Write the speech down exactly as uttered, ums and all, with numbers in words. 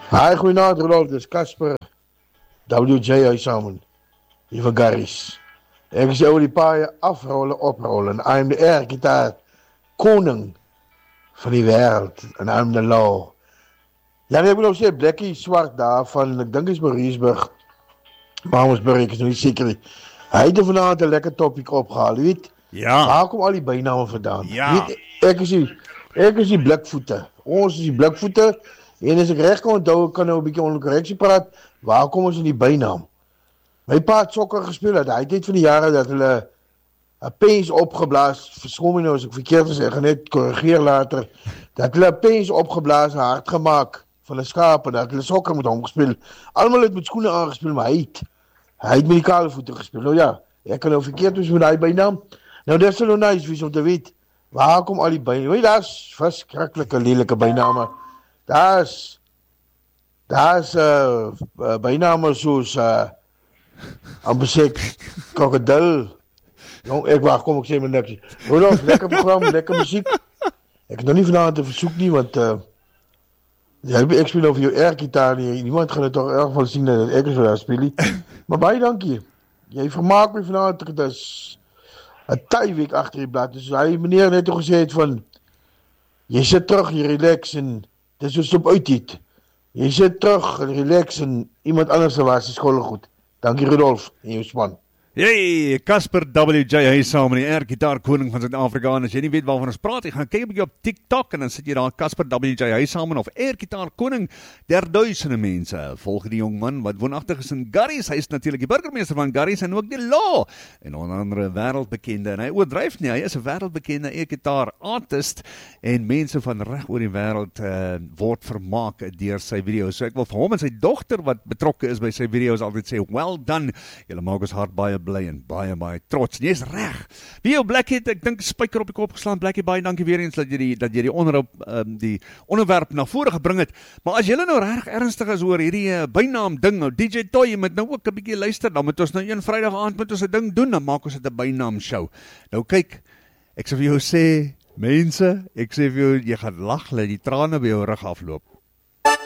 Hi, goeienaand Rudolf, dis Casper W J Huishamen hier van Garries. Ek is jou die paaie afrollen, oprollen. I'm the air gitaar koning van die wêreld en I'm the law. Ja, ek wil nou sê Blackie Swart daar van, ek dink is Mauriceburg, Mauriceburg, ek is nou nie seker nie. Hy het vanaand 'n lekker topic opgehaal, weet? Ja. Waar kom al die byname vandaan? Ja. Weet, ek is die, ek is die blikvoete. Ons is die blikvoete. En as ek reg kan onthou, ek kan nou 'n bietjie onder korreksie praat, waar kom ons in die bynaam? My pa het sokker gespeel, het. Hy het net van die jare dat hulle 'n pens opgeblaas, verskoon my nou as ek verkeerd is, ek gaan net korrigeer later, dat hulle 'n pens opgeblaas, hard gemaak van 'n skaap, en dat hulle sokker met hom gespeel. Almal het met skoene aangespeel, maar hy het, hy het met die kale voete gespeel. Nou ja, ek kan nou verkeerd wees met daai bynaam. Nou dis nou nice wees om te weet, waar kom al die byname? Weet, daar's verskriklike lelike byname. Daar's daar's uh, uh, byname soos uh, amper sê krokodil. Jong, ek wag, kom ek sê my niks. Rudolf, lekker program, lekker musiek. Ek het nog nie vanaand te versoek nie, want uh, ja, ek speel over jou airgitaar nie. Niemand gaan het toch erg van sien dat ek is vir daar speel nie. Maar baie dankie. Jy vermaak my vanaand, dit is 'n tyweek agter die blad. Dus hy meneer net gesê het van, jy sit terug, jy relax en dis so stop uit dit. Jy sit terug en relax en iemand anders was die skool goed. Dankie Rudolf en jou span. Jee, Casper W J Huishamen, die air-gitaar koning van Suid-Afrika. En as jy nie weet waarvan ons praat, jy gaan kyk 'n bietjie op TikTok en dan sit jy daar Casper W J Huishamen of air-gitaar koning der duisende mense. Volg die jong man wat woonagtig is in Garries. Hy is natuurlik die burgemeester van Garries en ook die law. En onder andere wêreldbekende. En hy oordryf nie, hy is 'n wêreldbekende air-gitaar artist en mense van reg oor die wêreld uh, word vermaak deur sy video's. So ek wil vir hom en sy dogter wat betrokke is by sy video's altyd sê, well done. Julle maak ons hart baie bly en baie baie trots. Jy's reg. Wie jou Blackhead, ek dink spyker op die kop geslaan. Blackie, baie dankie weer eens dat jy die dat jy die onderwerp um, die onderwerp na vore gebring het. Maar as julle nou reg ernstig is oor hierdie uh, bynaam ding, nou D J Toy, jy moet nou ook 'n bietjie luister. Dan moet ons nou een Vrydag aand met ons 'n ding doen, dan maak ons dit 'n bynaam show. Nou kyk, ek sê vir jou sê, mense, ek sê vir jou, jy gaan lag, laat die trane by jou rug afloop.